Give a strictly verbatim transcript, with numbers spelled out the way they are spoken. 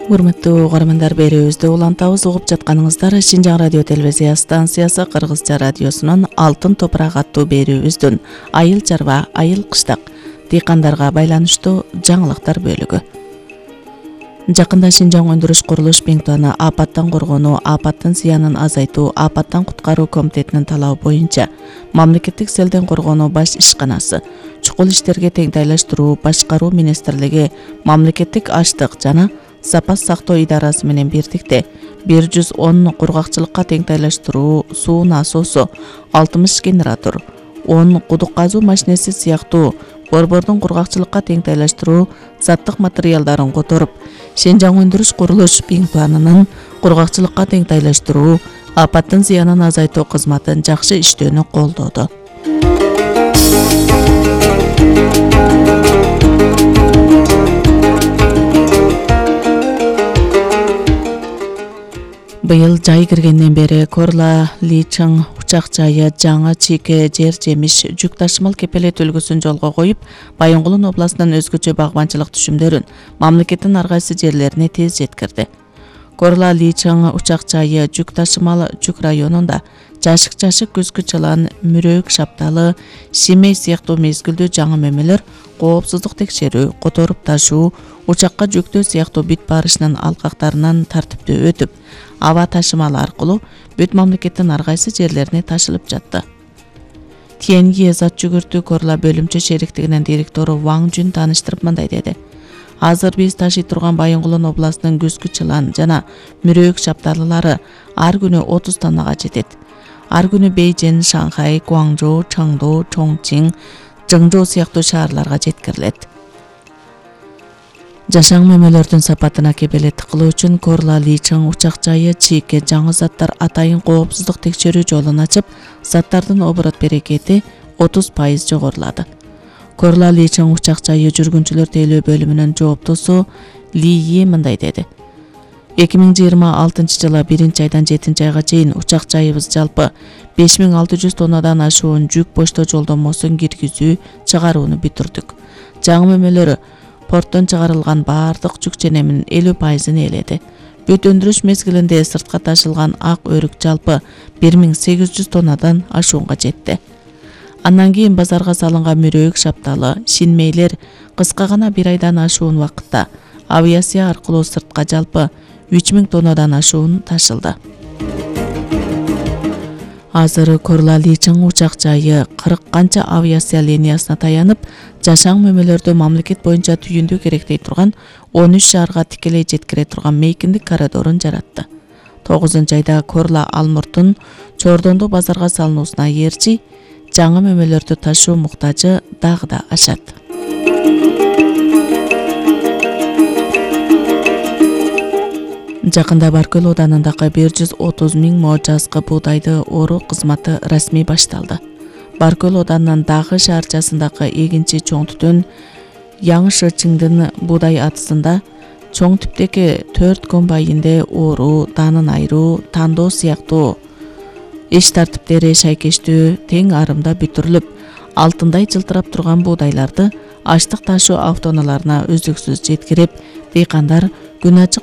Урматтуу угармандар, берүүбүздү улантабыз. Угуп жатканыңыздар Шинжаң радио телевизия станциясы Кыргызча радиосунун Алтын топурак аттуу берүүбүздүн айыл чарба, айыл кыштак дыйкандарга байланыштуу жаңылыктар бөлүгү. Жакында Шинжаң өндүрүш курулуш беңтуаны апаттан коргонуу, апаттын зыянын азайтуу, апаттан куткаруу комитетинин талабы боюнча мамлекеттик селден коргонуу баш ишканасы, чукул иштерге теңдейлештирүү башкаруу министрлиги, мамлекеттик аштык жана запас сактоо идарасы менен бирдикте бир жүз он кургакчылыкка теңдейлештирүү суу насосу, алтымыш генератор, он кудук казуу машинеси сыяктуу борбордун кургакчылыкка теңдейлештирүү заттык материалдарын которуп, Шинжаң өндүрүш курулуш беңтуанынын кургакчылыкка теңдейлештирүү, апаттын зыянын азайтуу кызматын жакшы иштөөнү колдоду. Быйыл жай киргенден бери Корла, Личиң учак жайы жаңы чийке жер жемиш жүк ташымал кепелет үлгүсүн жолго коюп, Байонгулун областынын өзгөчө багбанчылык түшүмдөрүн мамлекеттин ар кайсы жерлерине тез жеткирди. Корла, Личиң учак жайы жүк ташымал жүк районунда жашык-жашык, көзгү чылан, мүрөөк, шапталы, шимей сыяктуу мезгилдүү жаңы мөмөлөр коопсуздук текшерүү, которуп ташуу, учакка жүктөө сыяктуу бүт барышынын алкактарынан тартиптүү өтүп, аба ташымалы аркылуу бүт мамлекеттин ар кайсы жерлерине ташылып жатты. Тиенги зат жүгүртүү Корла бөлүмчө шериктигинин директору Ваң Жүн тааныштырып мындай деди. Азыр биз ташый турган Байонгулун областынын көзгү чылан жана мүрөөк шапталылары ар күнү отуз тоннага жетет. Ар күнү Бейжин, Шанхай, Гуаңжоу, Чаңду, Чоңчиң, Жыңжоу сыяктуу шаарларга жеткирилет. Жашаң мөмөлөрдүн сапатына кепелеттик кылуу үчүн Корла, Личиң учак жайы чийке жаңы заттар атайын коопсуздук текшерүү жолун ачып, заттардын оборот берекети отуз пайыз жогорулады. Корла, Личиң учак жайы жүргүнчүлөр тейлөө бөлүмүнүн жооптусу Ли Yi мындай деди. эки миң жыйырма алтынчы жылы биринчи айдан жетинчи айга чейин учак жайыбыз жалпы беш миң алты жүз тоннадан ашуун жүк поштоо жолдомосун киргизүү, чыгарууну бүтүрдүк. Жаңы мөмөлөрү порттон чыгарылган баардык жүк ченеминин элүү пайызын ээледи. Бүт өндүрүш мезгилинде сыртка ташылган ак өрүк жалпы бир миң сегиз жүз тоннадан ашуунга жетти. Андан кийин базарга салынган мүрөөк, шапталы, шинмейлер кыска гана бир айдан ашуун убакытта авиация аркылуу сыртка жалпы үч миң тоннадан ашуун ташылды. Азыр Корла, Личиң учак жайы кырк канча авиация линиясына таянып, жашаң мөмөлөрдү мамлекет боюнча түйүндүү керектей турган он үч шаарга тикелей жеткире турган мейкиндик коридорун жаратты. тогузунчу айда Корла Алмуртун Чордонду базарга салынуусуна ээрчи, жаңы мөмөлөрдү ташуу муктажы дагы да ашат. Жакында Баркөл ауданындагы бир жүз отуз миң мо жазгы буудайды оруу кызматы расмий башталды. Баркөл ауданынын Дагы шаарчасындагы эгинчи чоң түтүн Яңышычыңдын буудай атысында чоң типтеги төрт комбайнде оруу, данын айыруу, тандоо сыяктуу иш тартиптери шайкештүү тең арымда бүтүрүлүп, алтындай жылтырап турган буудайларды аштык ташуу автоунааларына үздүксүз жеткирип, дыйкандар күн ачык